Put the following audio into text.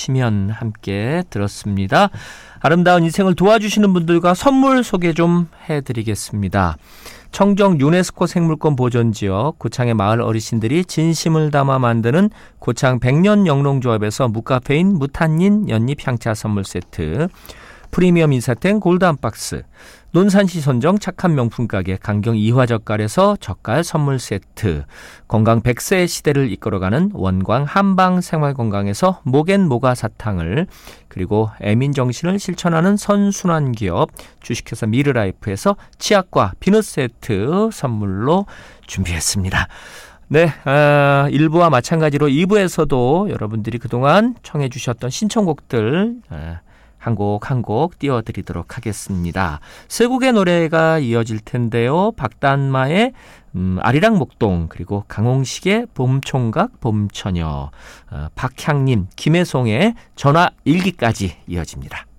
하시면 함께 들었습니다. 아름다운 인생을 도와주시는 분들과 선물 소개 좀 해드리겠습니다. 청정 유네스코 생물권 보존지역 고창의 마을 어르신들이 진심을 담아 만드는 고창 백년 영농조합에서 무카페인 무탄닌 연잎 향차 선물 세트, 프리미엄 인사템 골드 한 박스, 논산시 선정 착한 명품 가게 강경 이화젓갈에서 젓갈 선물 세트, 건강 100세의 시대를 이끌어가는 원광 한방 생활건강에서 목앤모가 사탕을, 그리고 애민정신을 실천하는 선순환 기업 주식회사 미르라이프에서 치약과 비누 세트 선물로 준비했습니다. 네, 1부와 마찬가지로 2부에서도 여러분들이 그동안 청해 주셨던 신청곡들 한 곡 한 곡 띄워드리도록 하겠습니다. 세 곡의 노래가 이어질 텐데요. 박단마의 아리랑 목동, 그리고 강홍식의 봄총각 봄처녀, 박향님, 김혜송의 전화 일기까지 이어집니다.